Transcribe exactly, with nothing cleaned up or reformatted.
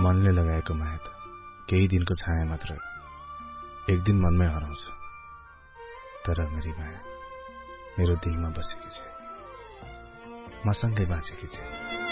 मनले लगाएको माया त केही दिनको छाया मात्र, एक दिन मनमै हराउँछ। तर मेरी माया मेरो दिलमा बसेकी छ, मसँगै बाँचेकी छ।